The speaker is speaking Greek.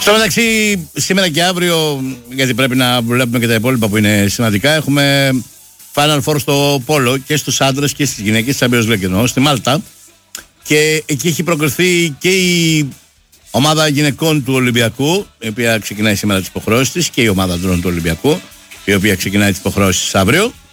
Στο μεταξύ, σήμερα και αύριο, γιατί πρέπει να βλέπουμε και τα υπόλοιπα που είναι σημαντικά, έχουμε Final Four στο πόλο και στους άντρες και στις γυναίκες, της Champions League στη Μάλτα. Και εκεί έχει προκριθεί και η ομάδα γυναικών του Ολυμπιακού, η οποία ξεκινάει σήμερα τις υποχρεώσεις της, και η ομάδα αντρών του Ολυμπιακού, η οποία ξεκινάει τις υποχρεώσεις αύριο.